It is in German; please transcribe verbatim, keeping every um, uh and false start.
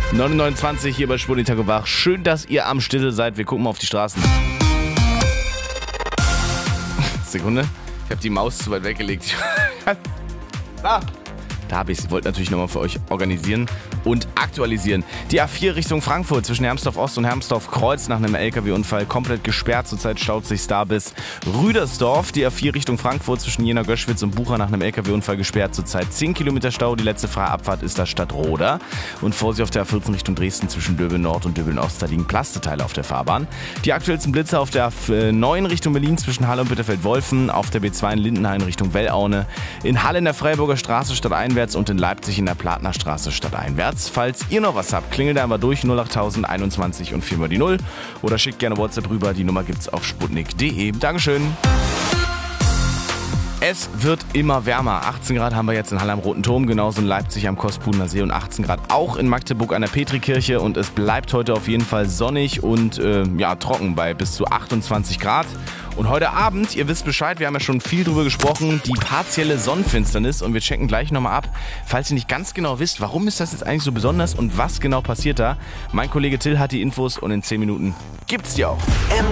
neun Uhr neunundzwanzig hier bei Sputnik Tag und Wach. Schön, dass ihr am Stissel seid. Wir gucken mal auf die Straßen. Sekunde. Ich habe die Maus zu weit weggelegt. ah. Da habe ich es. Ich wollte natürlich nochmal für euch organisieren und aktualisieren. Die A vier Richtung Frankfurt zwischen Hermsdorf Ost und Hermsdorf Kreuz nach einem L K W-Unfall komplett gesperrt. Zurzeit staut sich da bis Rüdersdorf. Die A vier Richtung Frankfurt zwischen Jena-Göschwitz und Bucha nach einem L K W-Unfall gesperrt. Zurzeit zehn Kilometer Stau. Die letzte freie Abfahrt ist da Stadtroda. Und Vorsicht auf der A vierzehn Richtung Dresden zwischen Döbeln Nord und Döbeln Ost. Da liegen Plasteteile auf der Fahrbahn. Die aktuellsten Blitze auf der A neun Richtung Berlin zwischen Halle und Bitterfeld-Wolfen. Auf der B zwei in Lindenhain Richtung Wellaune. In Halle in der Freiburger Straße stadteinwärts und in Leipzig in der Platner Straße stadteinwärts. Falls ihr noch was habt, klingelt einmal durch null acht null null einundzwanzig und vier mal die null oder schickt gerne WhatsApp rüber. Die Nummer gibt's auf sputnik punkt de. Dankeschön. Es wird immer wärmer. achtzehn Grad haben wir jetzt in Halle am Roten Turm, genauso in Leipzig am Kospudener See und achtzehn Grad auch in Magdeburg an der Petrikirche. Und es bleibt heute auf jeden Fall sonnig und äh, ja, trocken bei bis zu achtundzwanzig Grad. Und heute Abend, ihr wisst Bescheid, wir haben ja schon viel drüber gesprochen, die partielle Sonnenfinsternis. Und wir checken gleich nochmal ab, falls ihr nicht ganz genau wisst, warum ist das jetzt eigentlich so besonders und was genau passiert da. Mein Kollege Till hat die Infos und in zehn Minuten gibt's die auch.